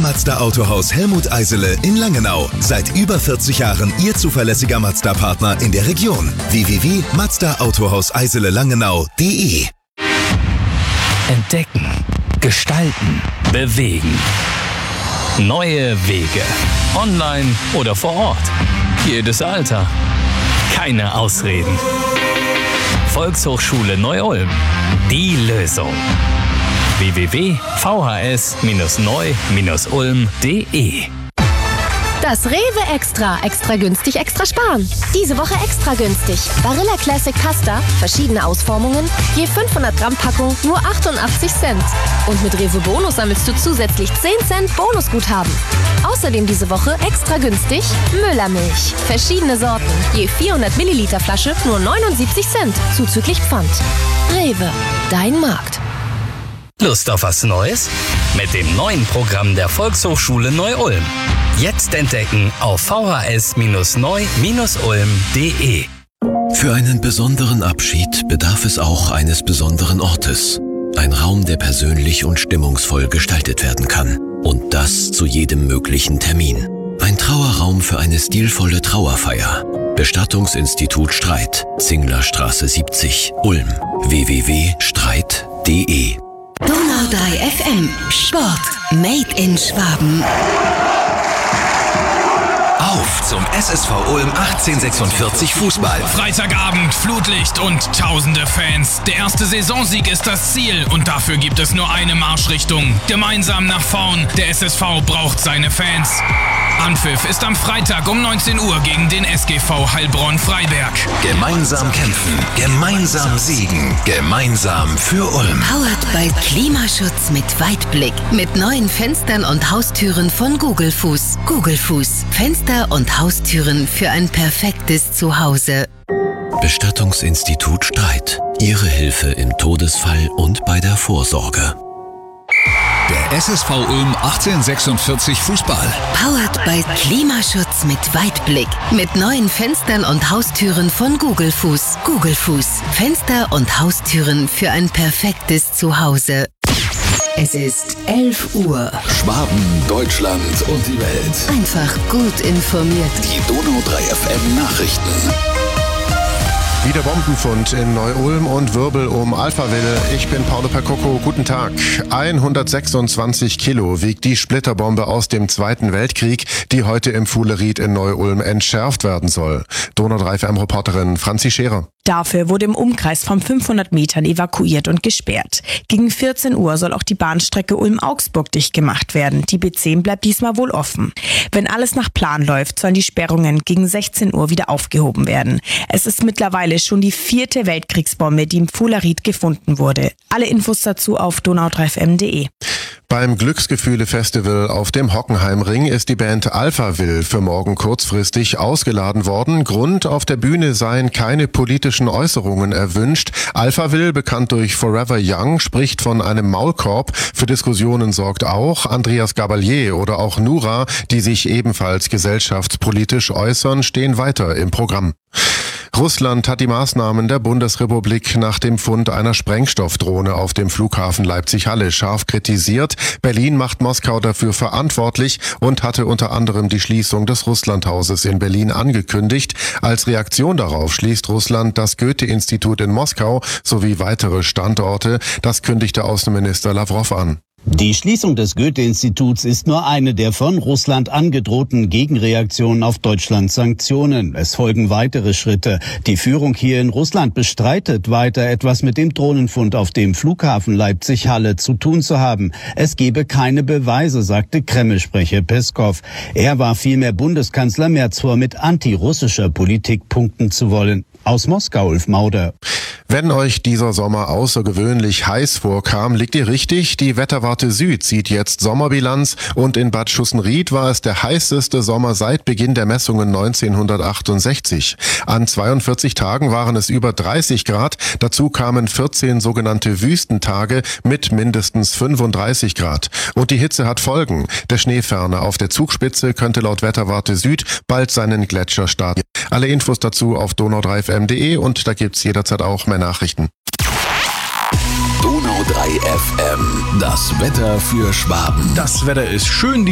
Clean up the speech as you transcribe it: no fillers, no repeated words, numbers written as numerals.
Mazda Autohaus Helmut Eisele in Langenau. Seit über 40 Jahren Ihr zuverlässiger Mazda-Partner in der Region. www.mazdaautohauseisele-langenau.de. Entdecken, gestalten, bewegen. Neue Wege. Online oder vor Ort. Jedes Alter. Keine Ausreden. Volkshochschule Neu-Ulm. Die Lösung. www.vhs-neu-ulm.de. Das Rewe Extra. Extra günstig, extra sparen. Diese Woche extra günstig. Barilla Classic Pasta, verschiedene Ausformungen, je 500 Gramm Packung, nur 88 Cent. Und mit Rewe Bonus sammelst du zusätzlich 10 Cent Bonusguthaben. Außerdem diese Woche extra günstig Müllermilch. Verschiedene Sorten, je 400 Milliliter Flasche, nur 79 Cent, zuzüglich Pfand. Rewe, dein Markt. Lust auf was Neues? Mit dem neuen Programm der Volkshochschule Neu-Ulm. Jetzt entdecken auf vhs-neu-ulm.de. Für einen besonderen Abschied bedarf es auch eines besonderen Ortes. Ein Raum, der persönlich und stimmungsvoll gestaltet werden kann. Und das zu jedem möglichen Termin. Ein Trauerraum für eine stilvolle Trauerfeier. Bestattungsinstitut Streit, Zinglerstraße 70, Ulm. www.streit.de. Donau 3 FM. Sport. Made in Schwaben. Auf zum SSV Ulm 1846 Fußball. Freitagabend, Flutlicht und tausende Fans. Der erste Saisonsieg ist das Ziel und dafür gibt es nur eine Marschrichtung. Gemeinsam nach vorn. Der SSV braucht seine Fans. Anpfiff ist am Freitag um 19 Uhr gegen den SGV Heilbronn-Freiberg. Gemeinsam kämpfen, gemeinsam siegen, gemeinsam für Ulm. Powered by Klimaschutz mit Weitblick. Mit neuen Fenstern und Haustüren von Gugelfuß. Gugelfuß. Fenster und Haustüren für ein perfektes Zuhause. Bestattungsinstitut Streit. Ihre Hilfe im Todesfall und bei der Vorsorge. Der SSV Ulm 1846 Fußball. Powered by Klimaschutz mit Weitblick. Mit neuen Fenstern und Haustüren von Gugelfuß. Gugelfuß. Fenster und Haustüren für ein perfektes Zuhause. Es ist 11 Uhr. Schwaben, Deutschland und die Welt. Einfach gut informiert. Die Donau 3 FM Nachrichten. Wieder Bombenfund in Neu-Ulm und Wirbel um Alphaville. Ich bin Paolo Percocco. Guten Tag. 126 Kilo wiegt die Splitterbombe aus dem Zweiten Weltkrieg, die heute im Fuhleried in Neu-Ulm entschärft werden soll. Donau 3 FM-Reporterin Franzi Scherer. Dafür wurde im Umkreis von 500 Metern evakuiert und gesperrt. Gegen 14 Uhr soll auch die Bahnstrecke Ulm-Augsburg dicht gemacht werden. Die B10 bleibt diesmal wohl offen. Wenn alles nach Plan läuft, sollen die Sperrungen gegen 16 Uhr wieder aufgehoben werden. Es ist mittlerweile schon die 4. Weltkriegsbombe, die im Fuhleried gefunden wurde. Alle Infos dazu auf donau3fm.de. Beim Glücksgefühle-Festival auf dem Hockenheimring ist die Band Alphaville für morgen kurzfristig ausgeladen worden. Grund: auf der Bühne seien keine politischen Äußerungen erwünscht. Alphaville, bekannt durch Forever Young, spricht von einem Maulkorb. Für Diskussionen sorgt auch Andreas Gabalier oder auch Nura, die sich ebenfalls gesellschaftspolitisch äußern, stehen weiter im Programm. Russland hat die Maßnahmen der Bundesrepublik nach dem Fund einer Sprengstoffdrohne auf dem Flughafen Leipzig-Halle scharf kritisiert. Berlin macht Moskau dafür verantwortlich und hatte unter anderem die Schließung des Russlandhauses in Berlin angekündigt. Als Reaktion darauf schließt Russland das Goethe-Institut in Moskau sowie weitere Standorte. Das kündigte Außenminister Lavrov an. Die Schließung des Goethe-Instituts ist nur eine der von Russland angedrohten Gegenreaktionen auf Deutschlands Sanktionen. Es folgen weitere Schritte. Die Führung hier in Russland bestreitet weiter, etwas mit dem Drohnenfund auf dem Flughafen Leipzig-Halle zu tun zu haben. Es gebe keine Beweise, sagte Kreml-Sprecher Peskov. Er warf vielmehr Bundeskanzler Merz vor, mit antirussischer Politik punkten zu wollen. Aus Moskau, Ulf Mauder. Wenn euch dieser Sommer außergewöhnlich heiß vorkam, liegt ihr richtig. Die Wetterwarte Süd zieht jetzt Sommerbilanz und in Bad Schussenried war es der heißeste Sommer seit Beginn der Messungen 1968. An 42 Tagen waren es über 30 Grad. Dazu kamen 14 sogenannte Wüstentage mit mindestens 35 Grad. Und die Hitze hat Folgen. Der Schneeferner auf der Zugspitze könnte laut Wetterwarte Süd bald seinen Gletscher starten. Alle Infos dazu auf donau3fm.de und da gibt's jederzeit auch mehr Nachrichten. Donau 3 FM, das Wetter für Schwaben. Das Wetter ist schön.